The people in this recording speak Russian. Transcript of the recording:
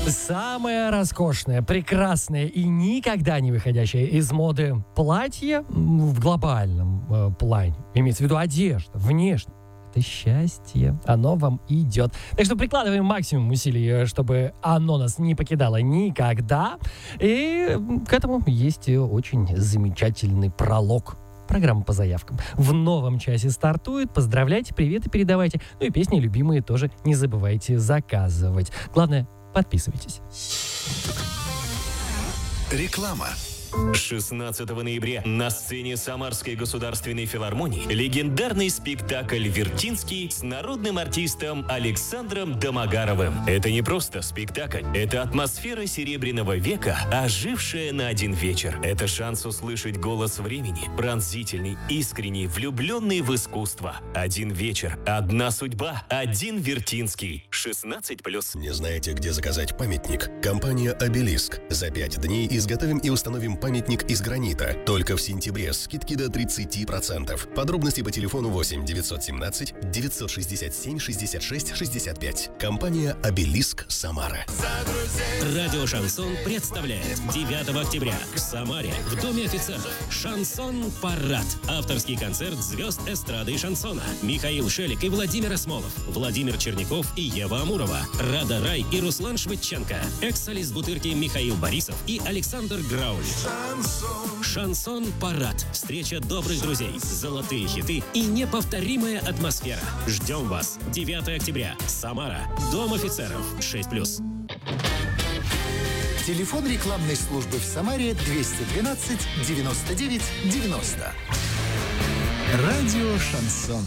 Самое роскошное, прекрасное и никогда не выходящее из моды платье в глобальном плане, имеется в виду одежда, внешне, это счастье, оно вам идет. Так что прикладываем максимум усилий, чтобы оно нас не покидало никогда. И к этому есть очень замечательный пролог. Программа по заявкам в новом часе стартует. Поздравляйте, приветы передавайте. Ну и песни любимые тоже не забывайте заказывать. Главное, подписывайтесь. Реклама. 16 ноября на сцене Самарской государственной филармонии легендарный спектакль «Вертинский» с народным артистом Александром Домогаровым. Это не просто спектакль, это атмосфера Серебряного века, ожившая на один вечер. Это шанс услышать голос времени, пронзительный, искренний, влюбленный в искусство. Один вечер, одна судьба, один Вертинский. 16+. Не знаете, где заказать памятник? Компания «Обелиск». За 5 дней изготовим и установим памятник из гранита. Только в сентябре скидки до 30%. Подробности по телефону 8 917 967 66 65. Компания «Обелиск», Самара. Радио «Шансон» представляет 9 октября в Самаре в Доме офицеров «Шансон-парад». Авторский концерт звезд эстрады и шансона. Михаил Шелик и Владимир Осмолов, Владимир Черняков и Ева Амурова, Рада Рай и Руслан Швыдченко, экс-солист Бутырки Михаил Борисов и Александр Граули. Шансон-парад. Встреча добрых друзей, золотые хиты и неповторимая атмосфера. Ждем вас. 9 октября. Самара. Дом офицеров. 6+. Телефон рекламной службы в Самаре 212 99 90. Радио «Шансон».